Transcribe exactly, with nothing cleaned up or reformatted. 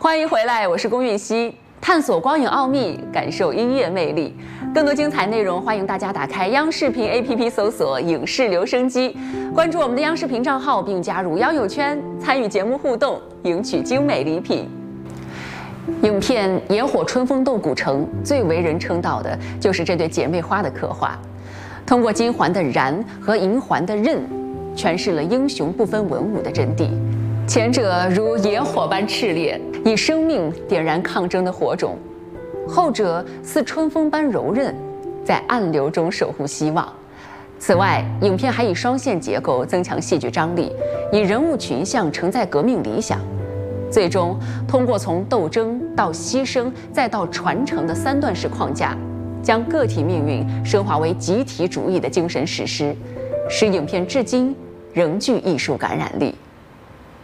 欢迎回来，我是龚韵希，探索光影奥秘，感受音乐魅力。更多精彩内容，欢迎大家打开央视频 A P P 搜索"影视留声机"，关注我们的央视频账号，并加入交友圈，参与节目互动，赢取精美礼品。影片《野火春风斗古城》最为人称道的就是这对姐妹花的刻画，通过金环的燃和银环的刃，诠释了英雄不分文武的真谛。前者如野火般炽烈，以生命点燃抗争的火种；后者似春风般柔韧，在暗流中守护希望。此外，影片还以双线结构增强戏剧张力，以人物群像承载革命理想，最终通过从斗争到牺牲再到传承的三段式框架，将个体命运升华为集体主义的精神史诗，使影片至今仍具艺术感染力。